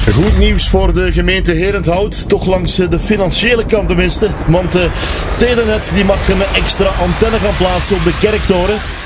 Goed nieuws voor de gemeente Herenthout, toch langs de financiële kant tenminste. Want Telenet die mag een extra antenne gaan plaatsen op de kerktoren.